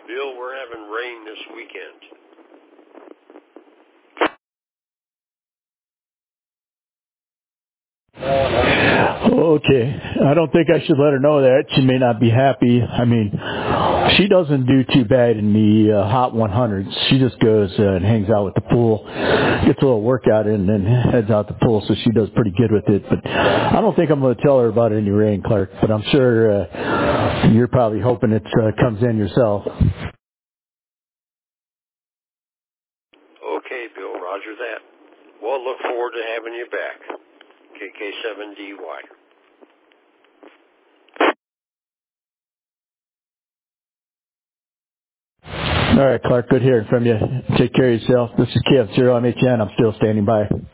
Bill, we're having rain this weekend. Okay. I don't think I should let her know that. She may not be happy. I mean, she doesn't do too bad in the hot 100s. She just goes and hangs out with the pool, gets a little workout in, and then heads out the pool, so she does pretty good with it. But I don't think I'm going to tell her about any rain, Clark, but I'm sure you're probably hoping it comes in yourself. Okay, Bill, roger that. Well, look forward to having you back. KK7DY. All right, Clark, good hearing from you. Take care of yourself. This is KF0MHN. I'm still standing by.